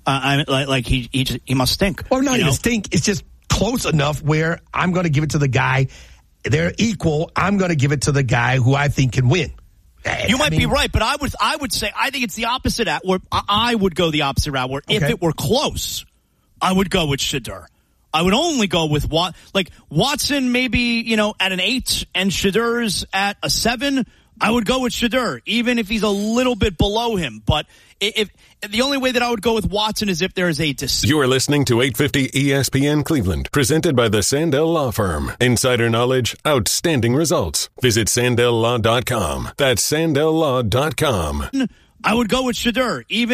He must stink. Or not even stink. It's just close enough where I'm going to give it to the guy. They're equal. I'm going to give it to the guy who I think can win. You might be right, but I would say I think it's the opposite. Where I would go the opposite route. Where if it were close, I would go with Shedeur. I would only go with Watson, maybe at an 8, and Shedeur's at a 7. I would go with Shedeur, even if he's a little bit below him. But if the only way that I would go with Watson is if there is a You are listening to 850 ESPN Cleveland, presented by the Sandell Law Firm. Insider knowledge, outstanding results. Visit SandellLaw.com. That's SandellLaw.com. I would go with Shedeur, even